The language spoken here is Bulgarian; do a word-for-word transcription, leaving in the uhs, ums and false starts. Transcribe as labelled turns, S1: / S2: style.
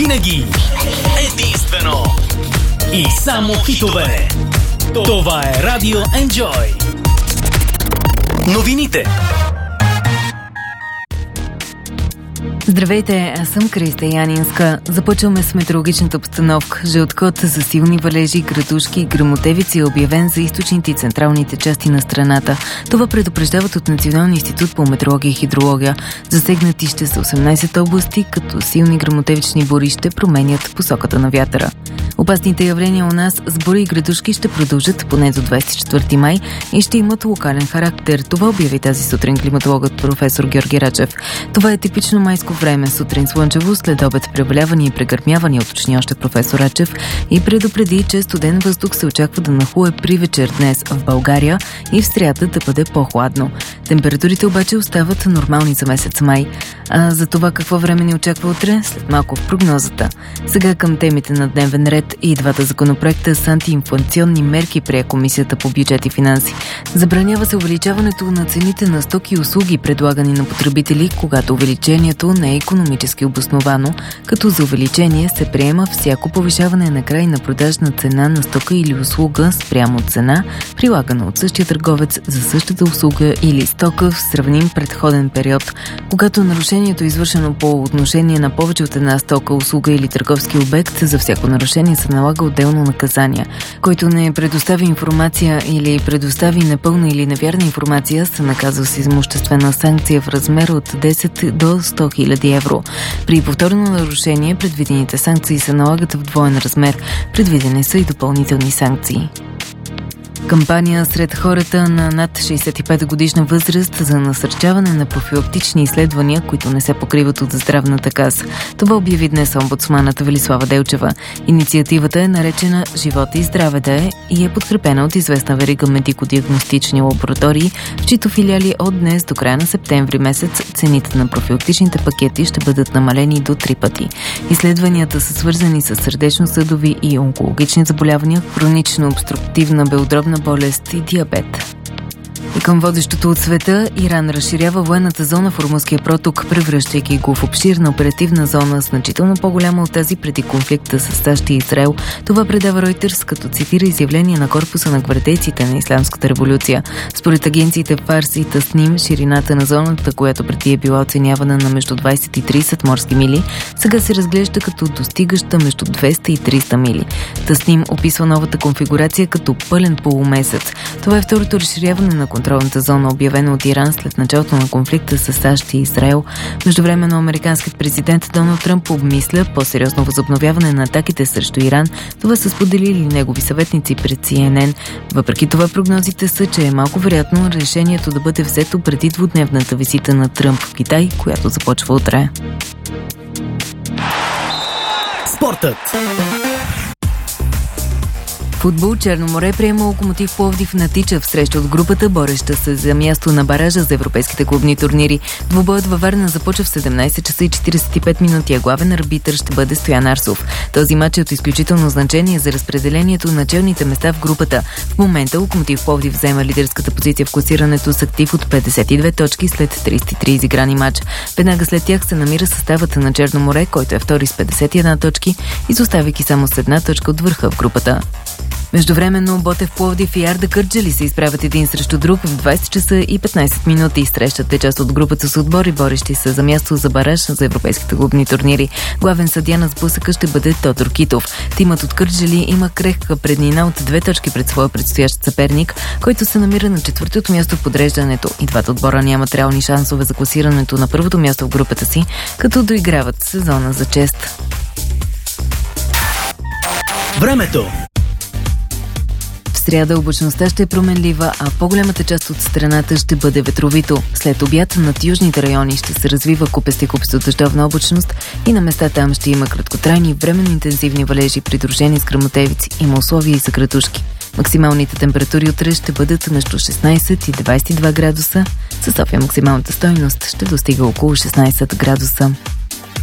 S1: Винаги единствено и само хитове. Това е Радио Enjoy. Новините.
S2: Здравейте, аз съм Криста Янинска. Започваме с метеорологичната обстановка. Жълт код за силни валежи, градушки и гръмотевици е обявен за източните и централните части на страната. Това предупреждават от Националния институт по метеорология и хидрология. Засегнати ще са осемнайсет области, като силни гръмотевични бури ще променят посоката на вятъра. Опасните явления у нас с бури и градушки ще продължат поне до двайсет и четвърти май и ще имат локален характер. Това обяви тази сутрин климатологът професор Георги Рачев. Това е типично майско време. Сутрин слънчево, след обед преболявания и прегърмявания, уточни още професор Рачев и предупреди, че студен въздух се очаква да нахлуе при вечер днес в България и в сряда да бъде по-хладно. Температурите обаче остават нормални за месец май. А за това какво време ни очаква утре, след малко в прогнозата. Сега към темите на дневен ред. И двата законопроекта с антиинфлационни мерки прие Комисията по бюджет и финанси. Забранява се увеличаването на цените на стоки и услуги, предлагани на потребители, когато увеличението не е икономически обосновано, като за увеличение се приема всяко повишаване на крайна продажна цена на стока или услуга спрямо цена, прилагана от същия търговец за същата услуга или стока в сравним предходен период. Когато нарушението е извършено по отношение на повече от една стока, услуга или търговски обект, за всяко нарушение се налага отделно наказание. Който не предостави информация или предостави непълна или невярна информация, се наказва с имуществена санкция в размер от десет до сто хиляди евро. При повторно нарушение предвидените санкции се налагат в двоен размер. Предвидени са и допълнителни санкции. Кампания сред хората на над шейсет и пет годишна възраст за насърчаване на профилактични изследвания, които не се покриват от здравната каса. Това обяви днес омбудсманът Велислава Делчева. Инициативата е наречена «Живот и здраве да е» и е подкрепена от известна верига медико-диагностични лаборатории, в чието филиали от днес до края на септември месец цените на профилактичните пакети ще бъдат намалени до три пъти. Изследванията са свързани с сърдечно-съдови и онкологични заболявания, хронично обструктивна белодробна болест и диабет. И към водещото от света, Иран разширява военната зона в Ормузския проток, превръщайки го в обширна оперативна зона, значително по-голяма от тази преди конфликта с САЩ и Израел. Това предава Ройтерс, като цитира изявление на корпуса на гвардейците на Исламската революция. Според агенциите Фарс и Тасним, ширината на зоната, която преди е била оценявана на между двайсет и трийсет морски мили, сега се разглежда като достигаща между двеста и триста мили. Тасним описва новата конфигурация като пълен полумесец. Това е второто разширяване на контролната зона, обявена от Иран след началото на конфликта с САЩ и Израел. Междувременно американският президент Доналд Тръмп обмисля по-сериозно възобновяване на атаките срещу Иран. Това са споделили негови съветници пред Си Ен Ен. Въпреки това прогнозите са, че е малко вероятно решението да бъде взето преди двудневната визита на Тръмп в Китай, която започва утре.
S1: Спортът.
S2: Футбол. Черно море приема Локомотив Пловдив на Тича в среща от групата, бореща се за място на баража за европейските клубни турнири. Двубоят във Варна започва в седемнайсет часа и четирийсет и пет минути, а главен арбитър ще бъде Стоян Арсов. Този мач е от изключително значение за разпределението на челните места в групата. В момента Локомотив Пловдив взема лидерската позиция в класирането с актив от петдесет и две точки след трийсет и три изиграни мач. Веднага след тях се намира съставът на Черно море, който е втори с петдесет и една точки, изоставяйки само с една точка от върха в групата. Междувременно Ботев Пловдив и Арда Кърджали се изправят един срещу друг в двайсет часа и петнайсет минути. Срещата е част от групата с отбори, борещи се за място за бараж за европейските клубни турнири. Главен съдия на сблъсъка ще бъде Тодор Китов. Тимът от Кърджали има крехка преднина от две точки пред своя предстоящ съперник, който се намира на четвъртото място в подреждането. И двата отбора нямат реални шансове за класирането на първото място в групата си, като доиграват сезона за чест.
S1: Времето.
S2: В сряда облачността ще е променлива, а по-голямата част от страната ще бъде ветровито. След обяд над южните райони ще се развива купести купесто дъждовна облачност и на места там ще има краткотрайни временно интензивни валежи, придружени с гръмотевици. Има условия и за градушки. Максималните температури утре ще бъдат между шестнайсет и двайсет и два градуса. Със София максималната стойност ще достига около шестнайсет градуса.